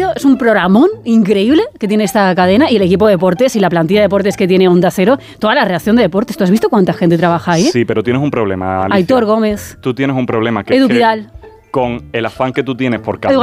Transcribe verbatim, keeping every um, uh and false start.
Radio es un programón increíble que tiene esta cadena, y el equipo de deportes y la plantilla de deportes que tiene Onda Cero, toda la reacción de deportes. ¿Tú has visto cuánta gente trabaja ahí? Sí, pero tienes un problema, Alicia. Aitor Gómez. Tú tienes un problema que Edu es que Vidal. con el afán que tú tienes por cambiar